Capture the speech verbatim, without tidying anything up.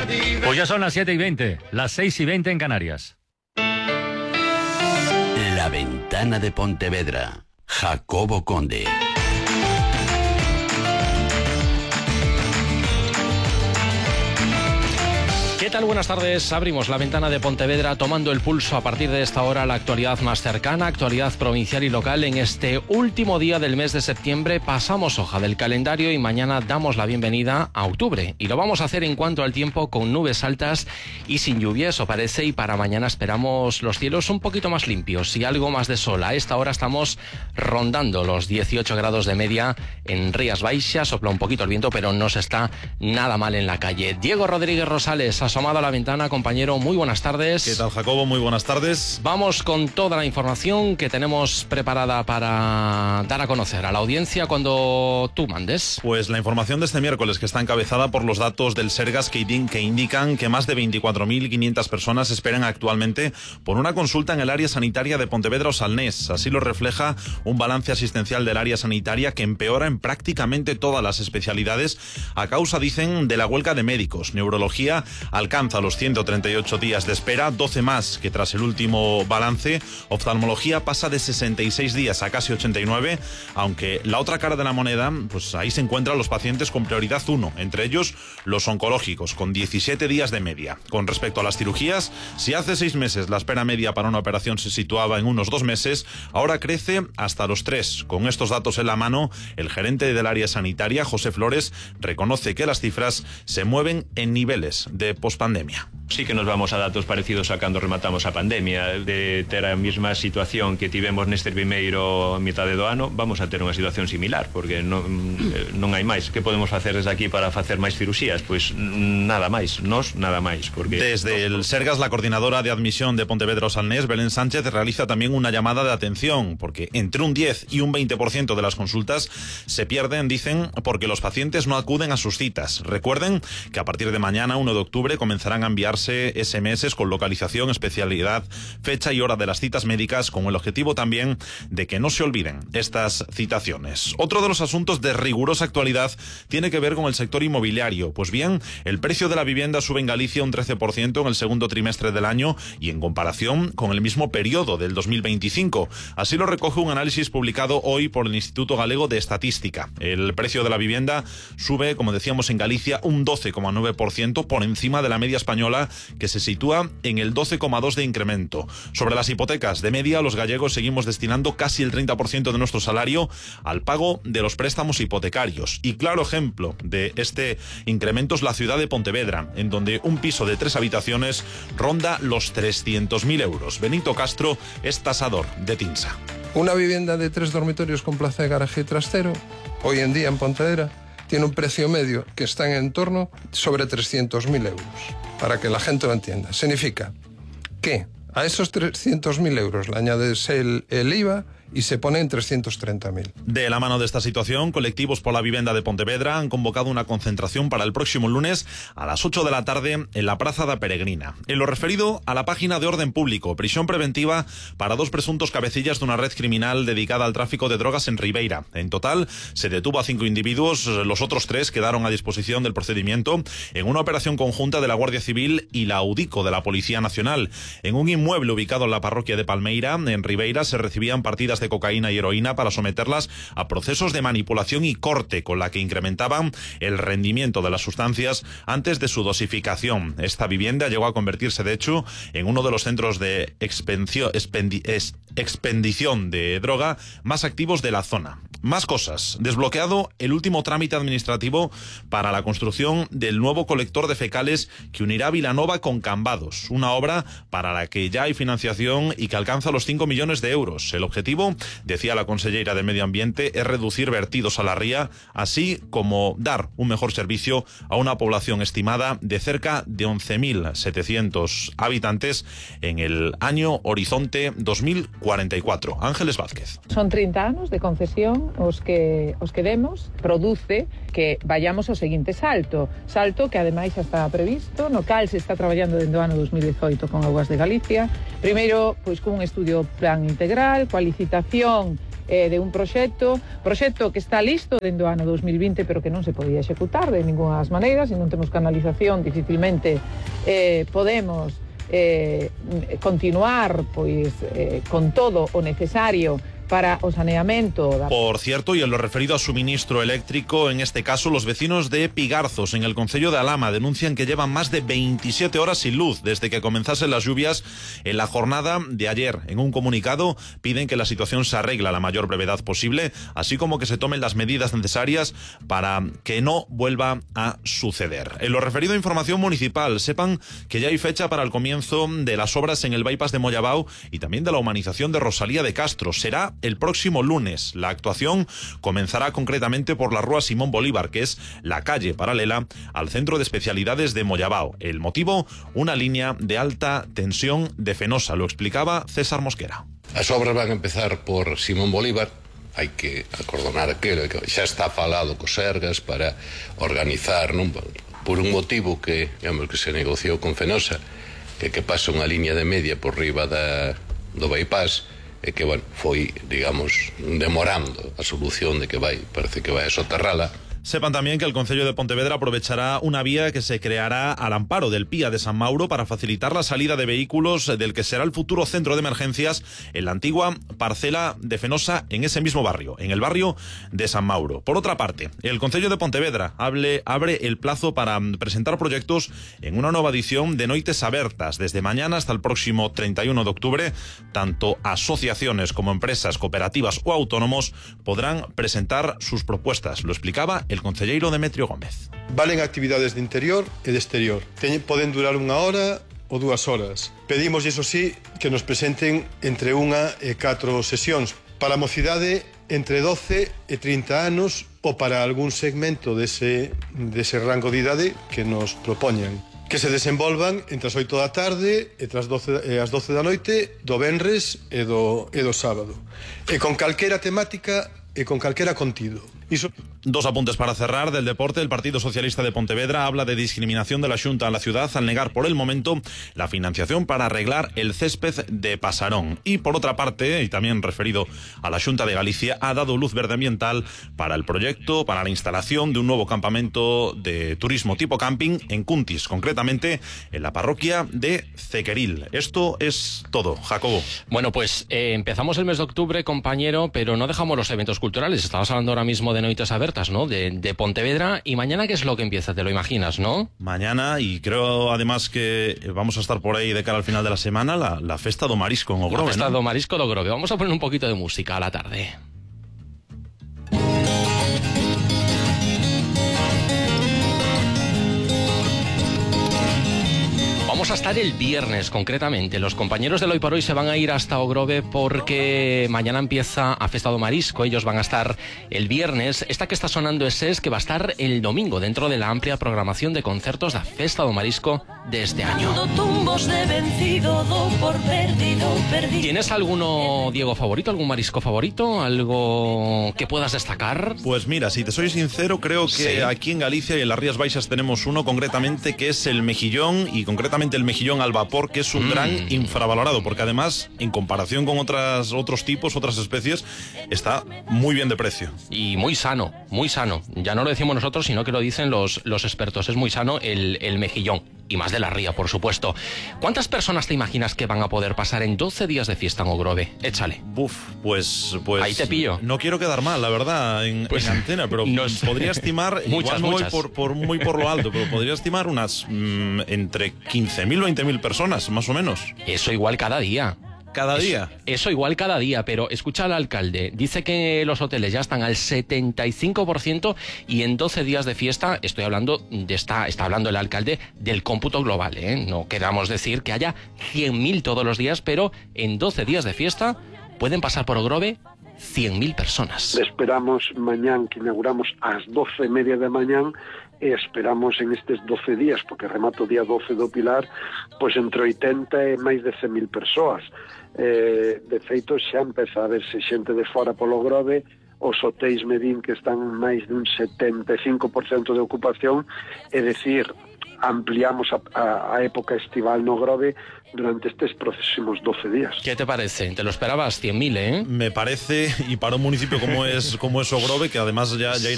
Pues ya son las siete y veinte, las seis y veinte en Canarias. La Ventana de Pontevedra, Jacobo Conde. ¿Qué tal? Buenas tardes. Abrimos la Ventana de Pontevedra tomando el pulso a partir de esta hora la actualidad más cercana, actualidad provincial y local. En este último día del mes de septiembre pasamos hoja del calendario y mañana damos la bienvenida a octubre. Y lo vamos a hacer en cuanto al tiempo con nubes altas y sin lluvia, eso parece, y para mañana esperamos los cielos un poquito más limpios y algo más de sol. A esta hora estamos rondando los dieciocho grados de media en Rías Baixas, sopla un poquito el viento, pero no se está nada mal en la calle. Diego Rodríguez Rosales, asomado a la ventana, compañero, muy buenas tardes. ¿Qué tal, Jacobo? Muy buenas tardes. Vamos con toda la información que tenemos preparada para dar a conocer a la audiencia cuando tú mandes. Pues la información de este miércoles, que está encabezada por los datos del Sergas que, que indican que más de veinticuatro mil quinientas personas esperan actualmente por una consulta en el área sanitaria de Pontevedra o Salnés. Así lo refleja un balance asistencial del área sanitaria que empeora en prácticamente todas las especialidades a causa, dicen, de la huelga de médicos. Neurología alcanza los ciento treinta y ocho días de espera, doce más que tras el último balance. Oftalmología pasa de sesenta y seis días a casi ochenta y nueve, aunque la otra cara de la moneda, pues ahí se encuentran los pacientes con prioridad uno, entre ellos los oncológicos, con diecisiete días de media. Con respecto a las cirugías, si hace seis meses la espera media para una operación se situaba en unos dos meses, ahora crece hasta los tres. Con estos datos en la mano, el gerente del área sanitaria, José Flores, reconoce que las cifras se mueven en niveles de pospandemia. Sí que nos vamos a datos parecidos a cando rematamos a pandemia. De ter a mesma situación que tivemos neste primeiro mitade do ano, vamos a ter unha situación similar, porque non, non hai máis. Que podemos facer desde aquí para facer máis cirusías? Pois nada máis, nos nada máis. Porque desde el Sergas, la coordinadora de admisión de Pontevedra o Salnés, Belén Sánchez, realiza también una llamada de atención, porque entre un diez y un veinte por ciento de las consultas se pierden, dicen, porque los pacientes no acuden a sus citas. Recuerden que a partir de mañana, uno de octubre, comenzarán a enviarse ese eme ese con localización, especialidad, fecha y hora de las citas médicas, con el objetivo también de que no se olviden estas citaciones. Otro de los asuntos de rigurosa actualidad tiene que ver con el sector inmobiliario. Pues bien, el precio de la vivienda sube en Galicia un trece por ciento en el segundo trimestre del año y en comparación con el mismo periodo del dos mil veinticinco. Así lo recoge un análisis publicado hoy por el Instituto Galego de Estadística. El precio de la vivienda sube, como decíamos, en Galicia un doce coma nueve por ciento por encima de la media española, que se sitúa en el doce coma dos por ciento de incremento. Sobre las hipotecas, de media, los gallegos seguimos destinando casi el treinta por ciento de nuestro salario al pago de los préstamos hipotecarios. Y claro ejemplo de este incremento es la ciudad de Pontevedra, en donde un piso de tres habitaciones ronda los trescientos mil euros. Benito Castro es tasador de Tinsa. Una vivienda de tres dormitorios con plaza de garaje y trastero, hoy en día en Pontevedra, tiene un precio medio que está en entorno sobre trescientos mil euros. Para que la gente lo entienda. Significa que a esos trescientos mil euros le añades el, el I V A y se pone en trescientos treinta mil. De la mano de esta situación, colectivos por la vivienda de Pontevedra han convocado una concentración para el próximo lunes a las ocho de la tarde en la Praza da Peregrina. En lo referido a la página de orden público, prisión preventiva para dos presuntos cabecillas de una red criminal dedicada al tráfico de drogas en Ribeira. En total, se detuvo a cinco individuos, los otros tres quedaron a disposición del procedimiento en una operación conjunta de la Guardia Civil y la UDICO de la Policía Nacional. En un inmueble ubicado en la parroquia de Palmeira, en Ribeira, se recibían partidas de cocaína y heroína para someterlas a procesos de manipulación y corte, con la que incrementaban el rendimiento de las sustancias antes de su dosificación. Esta vivienda llegó a convertirse, de hecho, en uno de los centros de expendio, expendi, es, expendición de droga más activos de la zona. Más cosas. Desbloqueado el último trámite administrativo para la construcción del nuevo colector de fecales que unirá Vilanova con Cambados, una obra para la que ya hay financiación y que alcanza los cinco millones de euros. El objetivo, decía la consellera de Medio Ambiente, es reducir vertidos a la ría, así como dar un mejor servicio a una población estimada de cerca de once mil setecientos habitantes en el año horizonte dos mil cuarenta y cuatro. Ángeles Vázquez. Son trinta anos de concesión os que os que demos, produce que vayamos ao seguinte salto, salto que ademais xa está previsto, no cal se está traballando dende o ano dos mil dezoito con Augas de Galicia. Primeiro, pois cun estudio plan integral, coa licitación eh, de un proxecto, proxecto que está listo dende o ano dos mil vinte, pero que non se podía executar de ninguna das maneiras, e non temos canalización, dificilmente eh, podemos eh, continuar pois eh, con todo o necesario para o saneamiento. Por cierto, y en lo referido a suministro eléctrico, en este caso los vecinos de Pigarzos, en el concello de Alhama, denuncian que llevan más de veintisiete horas sin luz desde que comenzasen las lluvias en la jornada de ayer. En un comunicado piden que la situación se arregle a la mayor brevedad posible, así como que se tomen las medidas necesarias para que no vuelva a suceder. En lo referido a información municipal, sepan que ya hay fecha para el comienzo de las obras en el bypass de Moyabao y también de la humanización de Rosalía de Castro. Será el próximo lunes. La actuación comenzará concretamente por la Rúa Simón Bolívar, que es la calle paralela al Centro de Especialidades de Moyabao. El motivo, una línea de alta tensión de Fenosa. Lo explicaba César Mosquera. As obras van a empezar por Simón Bolívar. Hai que acordonar aquilo que xa está falado cos Sergas para organizar, non? Por un motivo que, digamos, que se negociou con Fenosa, que que pasa unha línea de media por riba da, do bypass, e que, bueno, foi, digamos, demorando a solución de que vai, parece que vai a soterrala. Sepan también que el Concello de Pontevedra aprovechará una vía que se creará al amparo del P I A de San Mauro para facilitar la salida de vehículos del que será el futuro centro de emergencias en la antigua parcela de Fenosa, en ese mismo barrio, en el barrio de San Mauro. Por otra parte, el Concello de Pontevedra hable, abre el plazo para presentar proyectos en una nueva edición de Noites Abertas. Desde mañana hasta el próximo treinta y uno de octubre, tanto asociaciones como empresas, cooperativas o autónomos podrán presentar sus propuestas. Lo explicaba el concelleiro Demetrio Gómez. Valen actividades de interior e de exterior. Teñen, poden durar unha hora ou dúas horas. Pedimos, iso sí, que nos presenten entre unha e catro sesións. Para a mocidade, entre doce e trinta anos, ou para algún segmento dese, dese rango de idade que nos propoñan. Que se desenvolvan entre as oito da tarde e as doce, e as doce da noite do venres e do, e do sábado. E con calquera temática e con calquera contido. Iso... Dos apuntes para cerrar. Del deporte, el Partido Socialista de Pontevedra habla de discriminación de la Xunta a la ciudad al negar por el momento la financiación para arreglar el césped de Pasarón. Y por otra parte, y también referido a la Xunta de Galicia, ha dado luz verde ambiental para el proyecto, para la instalación de un nuevo campamento de turismo tipo camping en Cuntis, concretamente en la parroquia de Cequeril. Esto es todo, Jacobo. Bueno, pues eh, empezamos el mes de octubre, compañero, pero no dejamos los eventos culturales. Estabas hablando ahora mismo de Noites Abertas, ¿no? De, de Pontevedra. ¿Y mañana qué es lo que empieza? Te lo imaginas, ¿no? Mañana, y creo además que vamos a estar por ahí de cara al final de la semana, la, la Festa do Marisco en Ogrove, La Festa ¿no? do Marisco de Ogrove. Vamos a poner un poquito de música a la tarde. Vamos a estar el viernes, concretamente. Los compañeros de Hoy por Hoy se van a ir hasta Ogrove porque mañana empieza a Festa do Marisco. Ellos van a estar el viernes. Esta que está sonando es es que va a estar el domingo dentro de la amplia programación de concertos de Festa do Marisco de este año. ¿Tienes alguno, Diego, favorito? ¿Algún marisco favorito? ¿Algo que puedas destacar? Pues mira, si te soy sincero, creo que Sí. aquí en Galicia y en las Rías Baixas tenemos uno concretamente que es el mejillón, y concretamente el mejillón al vapor, que es un Mm. gran infravalorado, porque además, en comparación con otras otros tipos, otras especies, está muy bien de precio. Y muy sano, muy sano. Ya no lo decimos nosotros, sino que lo dicen los, los expertos. Es muy sano el, el mejillón. Y más de la ría, por supuesto. ¿Cuántas personas te imaginas que van a poder pasar en doce días de fiesta en Ogrove? Échale. Buf, pues, pues... Ahí te pillo. No quiero quedar mal, la verdad, en, Pues, en antena, pero no sé. podría estimar, Muchas, igual me voy muchas. por, por muy por lo alto, pero podría estimar unas mm, entre quince mil, veinte mil personas, más o menos. Eso igual cada día. Cada Eso- día. Eso igual cada día, pero escucha al alcalde. Dice que los hoteles ya están al setenta y cinco por ciento y en doce días de fiesta, estoy hablando de esta, está hablando el alcalde del cómputo global, ¿eh? No queramos decir que haya cien mil todos los días, pero en doce días de fiesta pueden pasar por Ogrove cien mil personas. Esperamos mañán que inauguramos ás doce e media da mañán e esperamos en estes doce días, porque remato o día doce do Pilar, pois entre oitenta e máis de cen mil persoas. Eh, de feito, xa empeza a verse xente de fora polo Grove, os hotéis medín que están máis dun setenta e cinco por cento de ocupación, é dicir, ampliamos a, a, a época estival no Grove durante estos próximos doce días. ¿Qué te parece? ¿Te lo esperabas? cien mil, ¿eh? Me parece, y para un municipio como es como es Ogrove, que además ya, ya irá